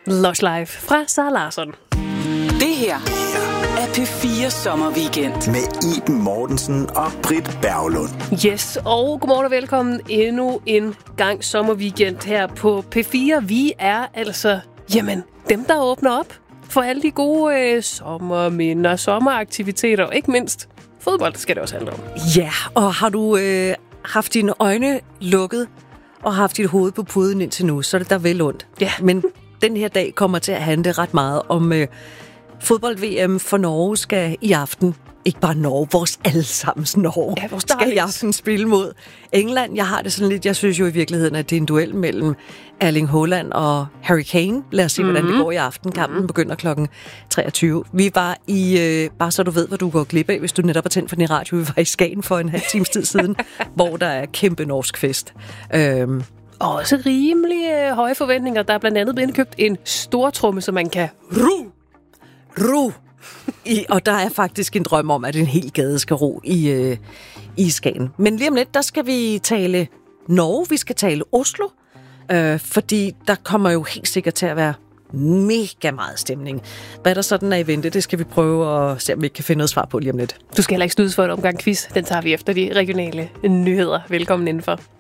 Lush Live fra Sara Larsson. Det her er P4 Sommerweekend. Med Iben Mortensen og Britt Berglund. Yes, og godmorgen og velkommen endnu en gang sommerweekend her på P4. Vi er altså, dem der åbner op for alle de gode sommerminder, sommeraktiviteter og ikke mindst fodbold, skal det også handle om. Ja, og har du haft dine øjne lukket og haft dit hoved på puden indtil nu, så er det der vel ondt. Ja. Men den her dag kommer til at handle ret meget om fodbold-VM for Norge skal i aften. Ikke bare Norge, vores allesammens Norge. Ja, vores skal i aften spille mod England. Jeg har det sådan lidt, jeg synes jo i virkeligheden, at det er en duel mellem Erling Haaland og Harry Kane. Lad os se, hvordan det går i aften. Kampen begynder klokken 23. Vi var i, bare så du ved, hvad du går glip af, hvis du netop har tændt for din radio. Vi var i Skagen for en halv times tid siden, hvor der er kæmpe norsk fest. Og også rimelig høje forventninger. Der er blandt andet blevet indkøbt en stortromme, så man kan ro. Og der er faktisk en drøm om, at en hel gade skal ro i Skagen. Men lige om lidt, der skal vi tale Norge, vi skal tale Oslo, fordi der kommer jo helt sikkert til at være mega meget stemning. Hvad der sådan er i vente, det skal vi prøve at se, om vi kan finde noget svar på lige om lidt. Du skal heller ikke snydes for et omgang quiz. Den tager vi efter de regionale nyheder. Velkommen indenfor.